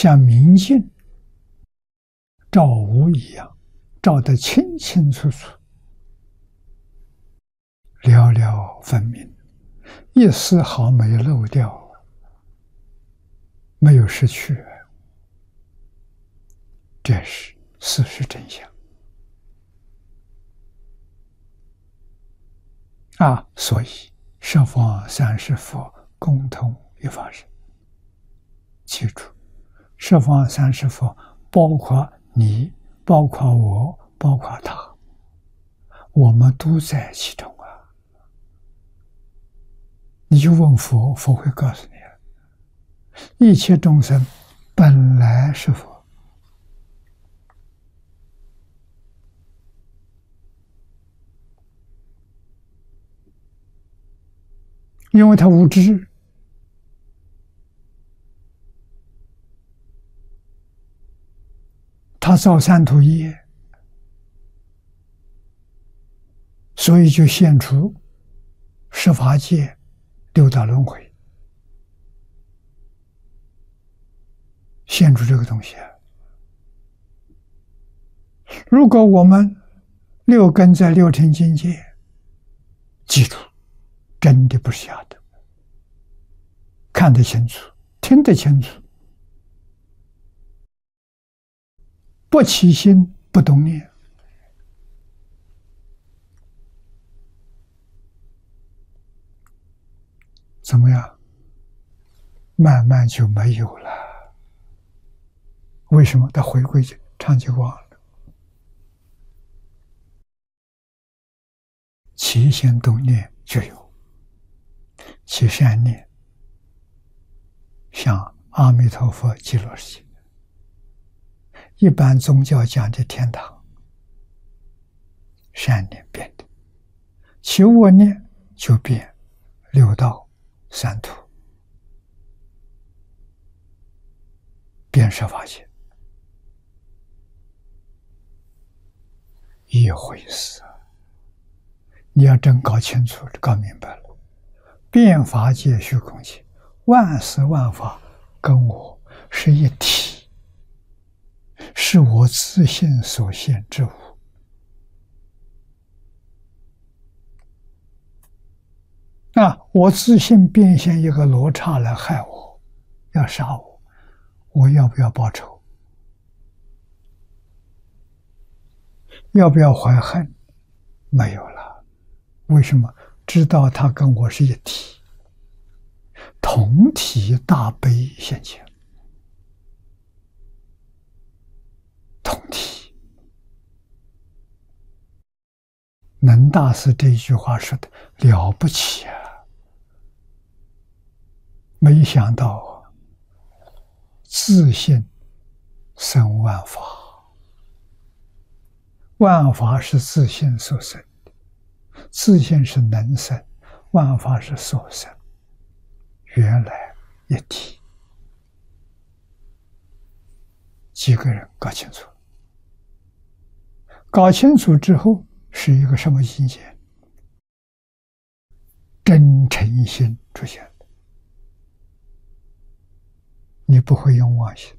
像明镜照无一样，照得清清楚楚，了了分明，一丝毫没有漏掉，没有失去，这是事实真相啊！所以十方三世佛共同一法身，记住，十方三世佛包括你，包括我，包括他，我们都在其中啊！你就问佛，佛会告诉你，一切众生本来是佛。因为他无知，他造三途业，所以就现出十法界六道轮回，现出这个东西啊。如果我们六根在六尘境界，记住，真的不是假的，看得清楚，听得清楚，不起心不动念，怎么样？慢慢就没有了。为什么？他回归长寂光了。起心动念就有，起善念，像阿弥陀佛极乐世界，一般宗教讲的天堂，善念变的；起恶念就变六道三途，变十法界，一回事。你要真搞清楚、搞明白了，变法界、虚空界，万事万法跟我是一体，是我自性所现之物。我自性变现一个罗刹来害我，要杀我，我要不要报仇？要不要怀恨？没有了。为什么？知道他跟我是一体，同体大悲现前，同体。能大师这一句话说的了不起啊！没想到自性生万法，万法是自性所生。自性是能生，万法是所生，原来一体。几个人搞清楚，搞清楚之后是一个什么境界？真诚心出现了，你不会用妄心，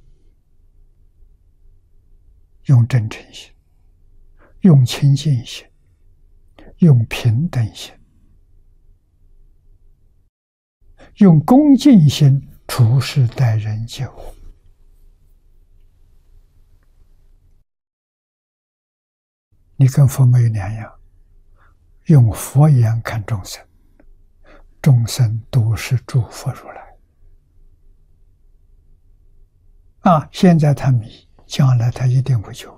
用真诚心，用清净心，用平等心，用恭敬心处事待人接物。你跟佛没有两样，用佛眼看众生，众生都是诸佛如来。现在他迷，将来他一定会觉悟。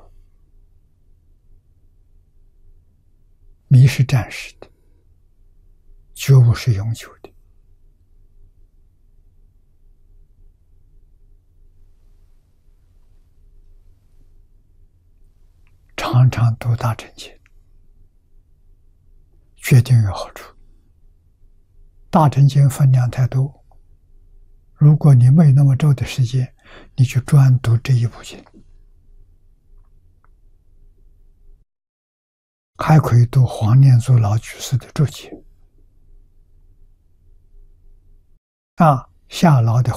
迷是暂时的，觉悟是永久的。常常读大乘经，决定有好处。大乘经分量太多，如果你没那么周的时间，你就专读这一部经，还可以读黄念祖老居士的注解。夏老的